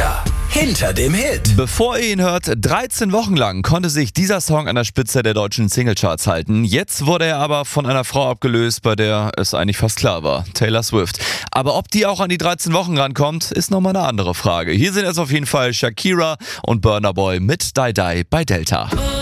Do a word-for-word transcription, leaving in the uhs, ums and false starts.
Delta. Hinter dem Hit. Bevor ihr ihn hört, dreizehn Wochen lang konnte sich dieser Song an der Spitze der deutschen Singlecharts halten. Jetzt wurde er aber von einer Frau abgelöst, bei der es eigentlich fast klar war, Taylor Swift. Aber ob die auch an die dreizehn Wochen rankommt, ist nochmal eine andere Frage. Hier sind jetzt auf jeden Fall Shakira und Burna Boy mit Die Die bei Delta.